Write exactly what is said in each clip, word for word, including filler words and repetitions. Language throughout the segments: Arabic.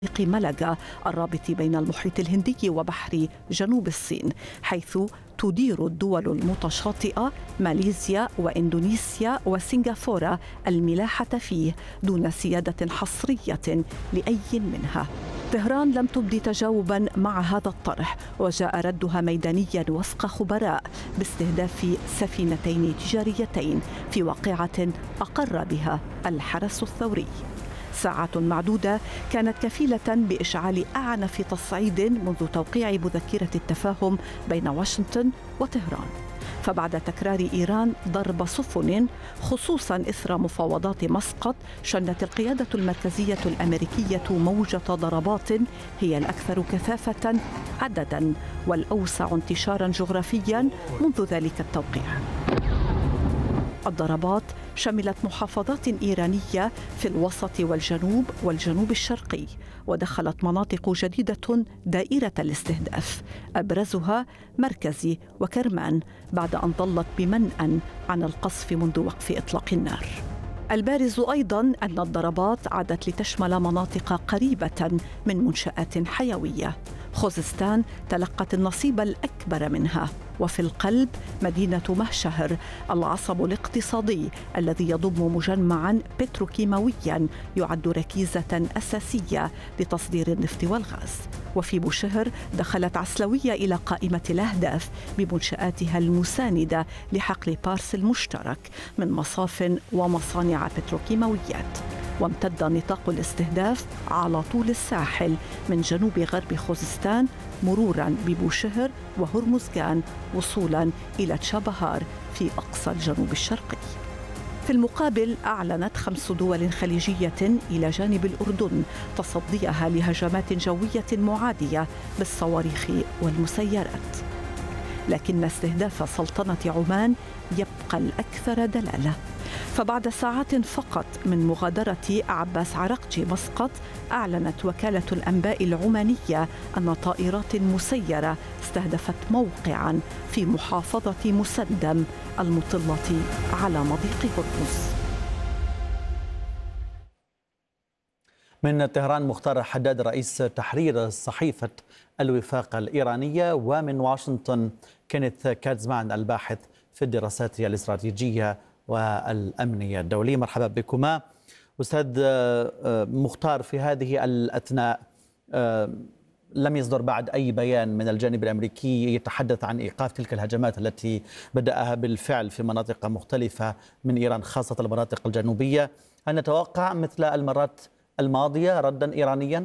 ملقا الرابط بين المحيط الهندي وبحر جنوب الصين، حيث تدير الدول المتشاطئة ماليزيا وإندونيسيا وسنغافورة الملاحة فيه دون سيادة حصرية لأي منها. طهران لم تبدي تجاوبا مع هذا الطرح، وجاء ردها ميدانيا وفق خبراء باستهداف سفينتين تجاريتين في واقعة أقر بها الحرس الثوري. ساعات معدودة كانت كفيلة بإشعال أعنف تصعيد منذ توقيع مذكرة التفاهم بين واشنطن وطهران. فبعد تكرار إيران ضرب سفن خصوصا إثر مفاوضات مسقط، شنت القيادة المركزية الأمريكية موجة ضربات هي الأكثر كثافة عددا والأوسع انتشارا جغرافيا منذ ذلك التوقيع. الضربات شملت محافظات إيرانية في الوسط والجنوب والجنوب الشرقي، ودخلت مناطق جديدة دائرة الاستهداف، أبرزها مركزي وكرمان، بعد أن ظلت بمنأى عن القصف منذ وقف إطلاق النار. البارز أيضا أن الضربات عادت لتشمل مناطق قريبة من منشآت حيوية. خوزستان تلقت النصيب الأكبر منها، وفي القلب مدينة مهشهر العصب الاقتصادي الذي يضم مجمعا بتروكيماويا يعد ركيزة أساسية لتصدير النفط والغاز. وفي بوشهر دخلت عسلوية إلى قائمة الأهداف بمنشآتها المساندة لحقل بارس المشترك من مصاف ومصانع بتروكيماويات. وامتد نطاق الاستهداف على طول الساحل من جنوب غرب خوزستان مرورا ببوشهر وهرمزغان وصولا إلى تشابهار في أقصى الجنوب الشرقي. في المقابل أعلنت خمس دول خليجية إلى جانب الأردن تصديها لهجمات جوية معادية بالصواريخ والمسيرات، لكن استهداف سلطنة عمان يبقى الأكثر دلالة. فبعد ساعات فقط من مغادرة عباس عراقجي مسقط، أعلنت وكالة الأنباء العمانية أن طائرات مسيرة استهدفت موقعا في محافظة مسندم المطلة على مضيق هرمز. من طهران مختار حداد رئيس تحرير صحيفة الوفاق الإيرانية، ومن واشنطن كينيث كاتزمان الباحث في الدراسات الاستراتيجية والأمنية الدولية. مرحبا بكما. أستاذ مختار، في هذه الأثناء لم يصدر بعد أي بيان من الجانب الأمريكي يتحدث عن إيقاف تلك الهجمات التي بدأها بالفعل في مناطق مختلفة من إيران، خاصة المناطق الجنوبية. هل نتوقع مثل المرات الماضية ردا إيرانيا؟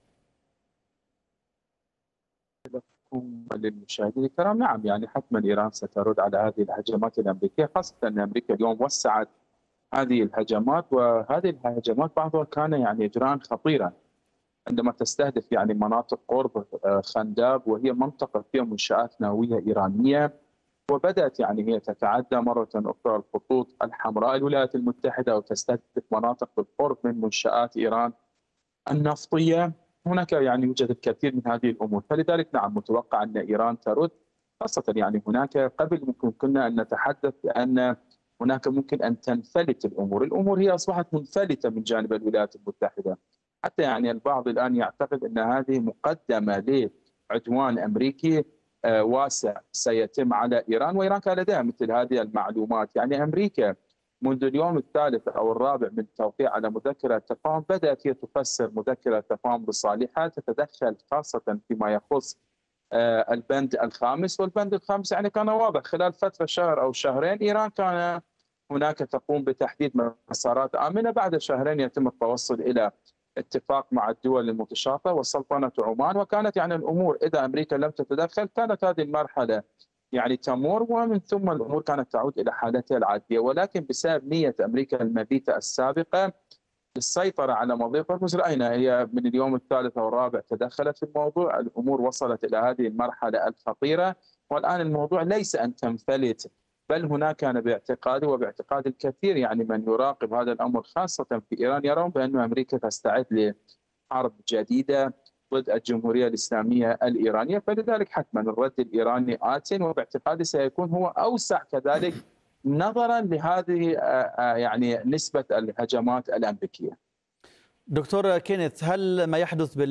للمشاهدين الكرام، نعم، يعني حتما إيران سترد على هذه الهجمات الأمريكية، خاصة أن أمريكا اليوم وسعت هذه الهجمات، وهذه الهجمات بعضها كان يعني إجراء خطيرا عندما تستهدف يعني مناطق قرب خنداب، وهي منطقة فيها منشآت نووية إيرانية، وبدأت يعني هي تتعدى مرة أخرى الخطوط الحمراء. الولايات المتحدة وتستهدف مناطق بالقرب من منشآت إيران النفطية. هناك يعني يوجد الكثير من هذه الامور، فلذلك نعم متوقع ان ايران ترد، خاصه يعني هناك قبل ممكن كنا ان نتحدث بان هناك ممكن ان تنفلت الامور، الامور هي اصبحت منفلته من جانب الولايات المتحده، حتى يعني البعض الان يعتقد ان هذه مقدمه لعدوان امريكي واسع سيتم على ايران، وايران كان لديها مثل هذه المعلومات. يعني امريكا منذ اليوم الثالث أو الرابع من التوقيع على مذكرة التفاهم بدأت هي تفسر مذكرة التفاهم بصالحها، تتدخل خاصة فيما يخص البند الخامس، والبند الخامس يعني كان واضح خلال فترة شهر أو شهرين إيران كان هناك تقوم بتحديد مسارات آمنة، بعد شهرين يتم التوصل إلى اتفاق مع الدول المتشاطئة وسلطنة عمان، وكانت يعني الأمور إذا أمريكا لم تتدخل كانت هذه المرحلة يعني تمر، ومن ثم الامور كانت تعود الى حالتها العاديه، ولكن بسبب نيه امريكا المبيته السابقه للسيطره على مضيق هرمز، راينا هي من اليوم الثالث او الرابع تدخلت في الموضوع، الامور وصلت الى هذه المرحله الخطيره، والان الموضوع ليس ان تنفلت، بل هناك انا باعتقادي وباعتقاد الكثير يعني من يراقب هذا الامر خاصه في ايران يرون بان امريكا تستعد لحرب جديده ضد الجمهورية الإسلامية الإيرانية، فلذلك حتما الرد الإيراني آت، وباعتقادي سيكون هو أوسع كذلك نظرا لهذه يعني نسبة الهجمات الأمريكية. دكتور كينيث، هل ما يحدث بال